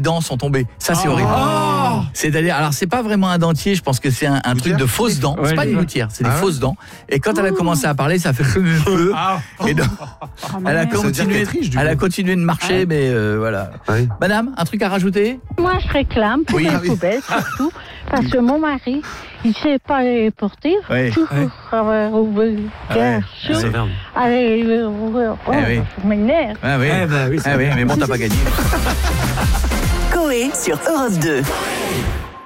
dents sont tombées. Ça, c'est horrible. C'est-à-dire, alors c'est pas vraiment un dentier, je pense que c'est un truc de fausses dents. C'est pas une gouttière, c'est des fausses dents. Et quand elle a commencé à parler, ça fait peu. Et donc, elle a continué de marcher, mais voilà. Oui. Madame, un truc à rajouter ? Moi, je réclame pour les poubelles, surtout, parce que mon mari, il ne sait pas les porter. Toujours avoir ouvert. Allez, je m'énerve. Oui, mais bon, t'as pas gagné. Coé sur Europe 2.